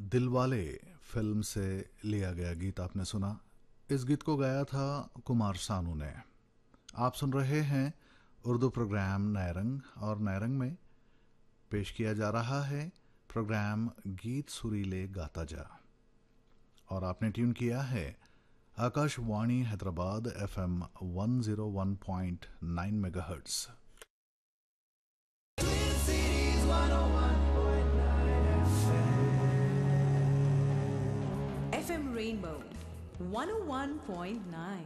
Dilwale film से लिया गया गीत आपने सुना। इस गीत को गाया था कुमार सानू ने। आप सुन रहे हैं उर्दू प्रोग्राम नए रंग, और नए रंग में पेश किया जा रहा है प्रोग्राम गीत सुरीले गाता जा। और आपने ट्यून किया है Akashvani Hyderabad FM 101.9 megahertz. FM Rainbow 101.9।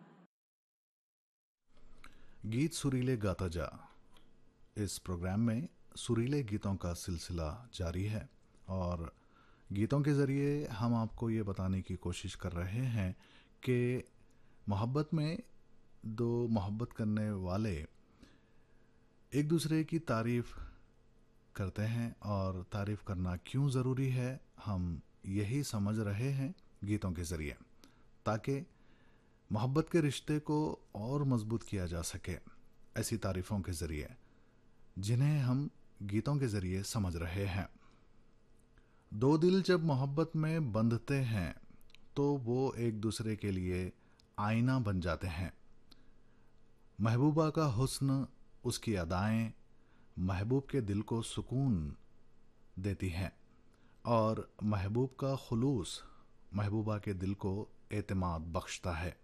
गीत सुरीले गाता जा। इस प्रोग्राम में सुरीले गीतों का सिलसिला जारी है और गीतों के ज़रिए हम आपको ये बताने की कोशिश कर रहे हैं कि मोहब्बत में दो मोहब्बत करने वाले एक दूसरे की तारीफ़ करते हैं, और तारीफ़ करना क्यों ज़रूरी है हम यही समझ रहे हैं गीतों के ज़रिए, ताकि मोहब्बत के रिश्ते को और मज़बूत किया जा सके ऐसी तारीफ़ों के ज़रिए जिन्हें हम गीतों के ज़रिए समझ रहे हैं। दो दिल जब मोहब्बत में बंधते हैं तो वो एक दूसरे के लिए आईना बन जाते हैं। महबूबा का हुस्न, उसकी अदाएं महबूब के दिल को सुकून देती हैं, और महबूब का खुलूस महबूबा के दिल को एतमाद बख्शता है।